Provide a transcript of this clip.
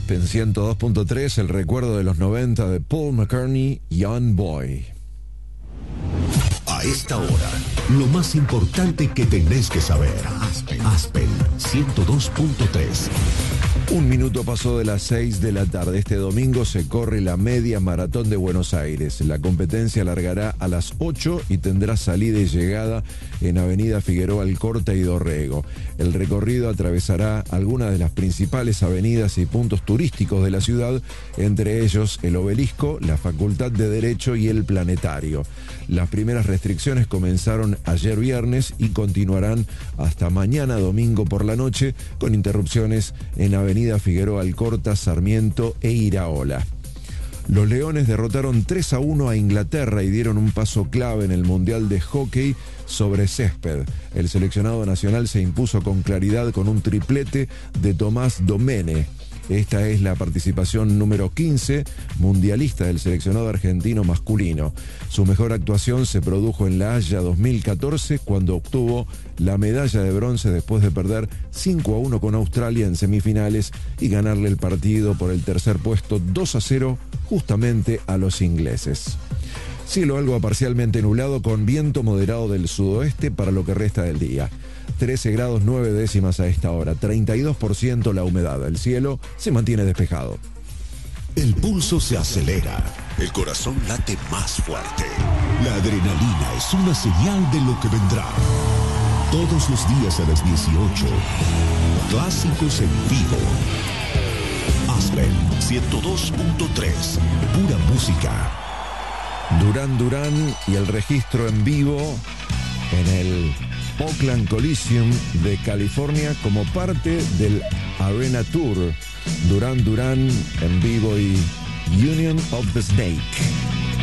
Aspen 102.3, el recuerdo de los 90 de Paul McCartney, Young Boy. A esta hora, lo más importante que tenés que saber. Aspen 102.3. Un minuto pasó de las 6 de la tarde. Este domingo se corre la media maratón de Buenos Aires. La competencia largará a las 8 y tendrá salida y llegada en Avenida Figueroa Alcorta y Dorrego. El recorrido atravesará algunas de las principales avenidas y puntos turísticos de la ciudad, entre ellos el Obelisco, la Facultad de Derecho y el Planetario. Las primeras restricciones comenzaron ayer viernes y continuarán hasta mañana domingo por la noche, con interrupciones en Avenida Figueroa Alcorta, Sarmiento e Iraola. Los Leones derrotaron 3-1 a Inglaterra y dieron un paso clave en el Mundial de Hockey sobre césped. El seleccionado nacional se impuso con claridad con un triplete de Tomás Domene. Esta es la participación número 15 mundialista del seleccionado argentino masculino. Su mejor actuación se produjo en La Haya 2014, cuando obtuvo la medalla de bronce después de perder 5-1 con Australia en semifinales y ganarle el partido por el tercer puesto 2-0 justamente a los ingleses. Cielo algo parcialmente nublado con viento moderado del sudoeste para lo que resta del día. 13 grados 9 décimas a esta hora, 32% la humedad. El cielo se mantiene despejado. El pulso se acelera, el corazón late más fuerte. La adrenalina es una señal de lo que vendrá. Todos los días a las 18, clásicos en vivo. Aspen 102.3, pura música. Durán y el registro en vivo en el Oakland Coliseum de California como parte del Arena Tour. Durán en vivo y Union of the Snake.